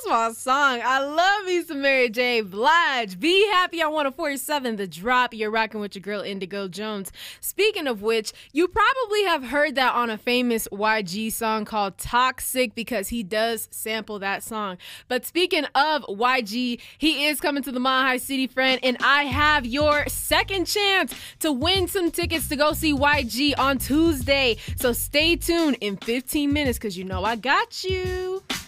my song. I love me some Mary J. Blige. Be Happy on 104.7 The Drop. You're rocking with your girl Indigo Jones. Speaking of which, you probably have heard that on a famous YG song called Toxic because he does sample that song. But speaking of YG, he is coming to the Mile High City, friend, and I have your second chance to win some tickets to go see YG on Tuesday. So stay tuned in 15 minutes because you know I got you.